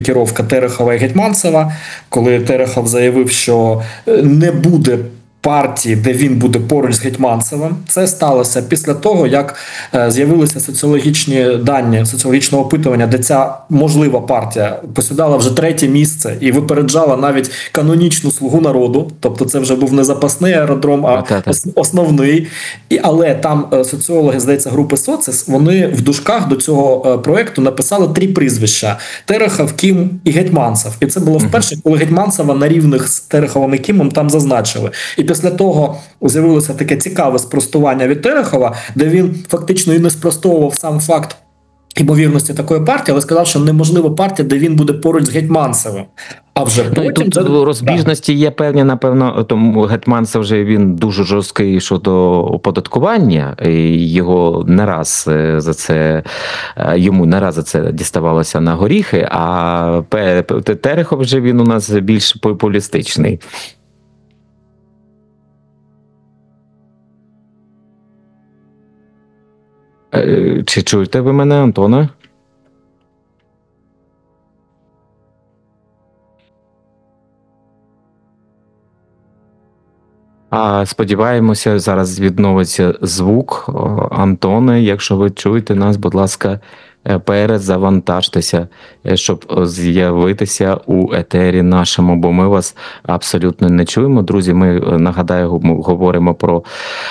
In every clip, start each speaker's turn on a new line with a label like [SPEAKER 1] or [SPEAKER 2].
[SPEAKER 1] керівка Терехова і Гетманцева, коли Терехов заявив, що не буде партії, де він буде поруч з Гетманцевим. Це сталося після того, як з'явилися соціологічні дані, соціологічне опитування, де ця можлива партія посідала вже 3-те місце і випереджала навіть канонічну «Слугу народу». Тобто це вже був не запасний аеродром, а основний. Але там соціологи, здається, групи «Социс», вони в дужках до цього проєкту написали 3 прізвища – Терехов, Кім і Гетманцев. І це було вперше, коли Гетманцева на рівних з Тереховим і Кімом там зазначили. І після того з'явилося таке цікаве спростування від Терехова, де він фактично і не спростовував сам факт ймовірності такої партії, але сказав, що неможлива партія, де він буде поруч з Гетманцевим. А вже потім...
[SPEAKER 2] Тут розбіжності є певні, напевно, тому Гетманцев вже він дуже жорсткий щодо оподаткування, і його не раз за це, йому не раз за це діставалося на горіхи, а Терехов вже він у нас більш популістичний. Чи чуєте ви мене, Антоне? Сподіваємося, зараз відновиться звук. Антоне, якщо ви чуєте нас, будь ласка, перезавантажтеся, щоб з'явитися у етері нашому, бо ми вас абсолютно не чуємо. Друзі, ми, нагадаю, говоримо про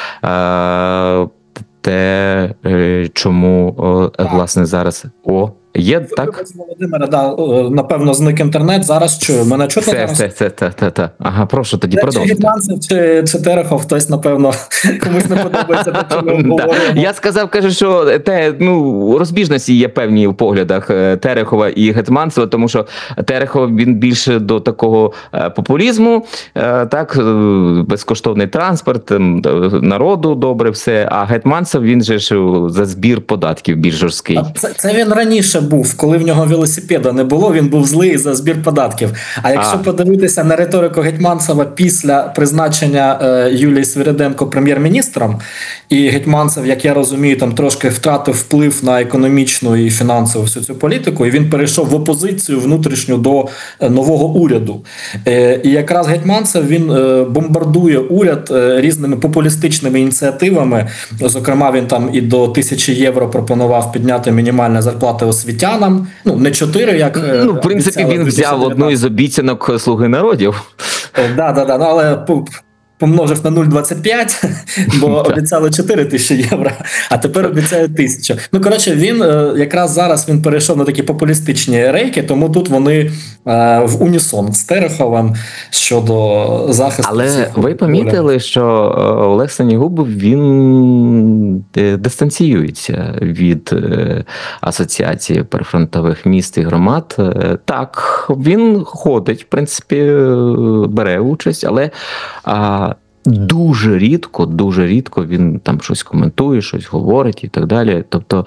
[SPEAKER 2] те, чому, власне, зараз... Є, так?
[SPEAKER 1] Володимира, да, напевно, зник інтернет, зараз чую. Мене чути зараз?
[SPEAKER 2] Це. Ага, прошу, тоді продовжуйте.
[SPEAKER 1] Чи Гетманцев, чи Терехов, хтось, напевно, комусь не подобається, до чого говоримо.
[SPEAKER 2] Я сказав, кажу, що розбіжності є певні в поглядах Терехова і Гетманцева, тому що Терехов, він більше до такого популізму, так, безкоштовний транспорт, народу добре все, а Гетманцев, він же ж за збір податків більш жорсткий.
[SPEAKER 1] Це він раніше був, коли в нього велосипеда не було, він був злий за збір податків. А якщо подивитися на риторику Гетманцева після призначення Юлії Свириденко прем'єр-міністром, і Гетманцев, як я розумію, там трошки втратив вплив на економічну і фінансову всю цю політику, і він перейшов в опозицію внутрішню до нового уряду. І якраз Гетманцев, він бомбардує уряд різними популістичними ініціативами. Зокрема, він там і до 1000 євро пропонував підняти мінімальну зарплату освітянам. Ну, не 4, як...
[SPEAKER 2] в принципі, він взяв одну із обіцянок «Слуги народів».
[SPEAKER 1] Да, але помножив на 0,25, бо обіцяли 4000 євро, а тепер обіцяють 1000. Ну, коротше, він якраз зараз він перейшов на такі популістичні рейки, тому тут вони в унісон з Тереховим щодо захисту.
[SPEAKER 2] Але ви помітили, що Олег Сенігубов, він дистанціюється від Асоціації прифронтових міст і громад. Так, він ходить, в принципі, бере участь, але дуже рідко він там щось коментує, щось говорить і так далі. Тобто,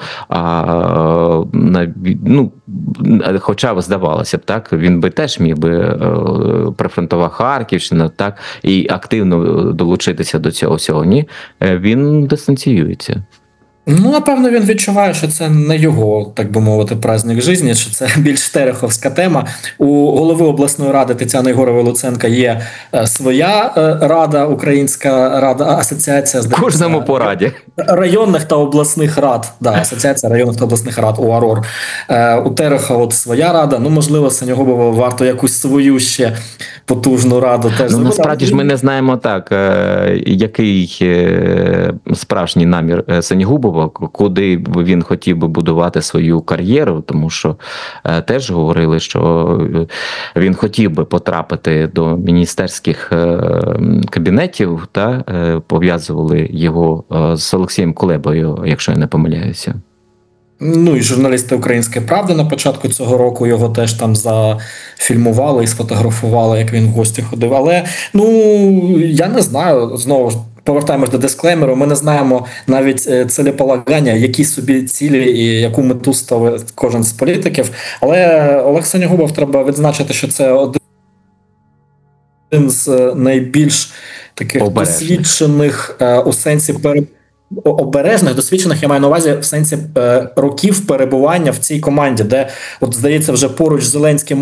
[SPEAKER 2] хоча здавалося б, так, він би теж міг би прифронтова Харківщина, так, і активно долучитися до цього всього. Ні, він дистанціюється.
[SPEAKER 1] Ну, напевно, він відчуває, що це не його, так би мовити, праздник житті, що це більш тереховська тема. У голови обласної ради Тетяни Ігорової Луценка є своя рада, Українська рада, асоціація з
[SPEAKER 2] кожному по раді
[SPEAKER 1] районних та обласних рад. Да, асоціація районних та обласних рад УАРОР. У Терехова от своя рада. Ну, можливо, Сенігубову варто якусь свою ще потужну раду теж.
[SPEAKER 2] Ну, насправді ж ми не знаємо так, який справжній намір Сенігубова, куди він хотів би будувати свою кар'єру, тому що теж говорили, що він хотів би потрапити до міністерських кабінетів, та пов'язували його з Олексієм Кулебою, якщо я не помиляюся.
[SPEAKER 1] Ну і журналісти «Української правди» на початку цього року його теж там зафільмували і сфотографували, як він в гості ходив. Але, ну, я не знаю, знову ж, повертаємось до дисклеймеру, ми не знаємо навіть цілеполагання, які собі цілі і яку мету ставить кожен з політиків. Але Олег Сенігубов, треба відзначити, що це один з найбільш таких досвідчених у сенсі обережних, досвідчених, я маю на увазі в сенсі років перебування в цій команді, де, от здається, вже поруч з Зеленським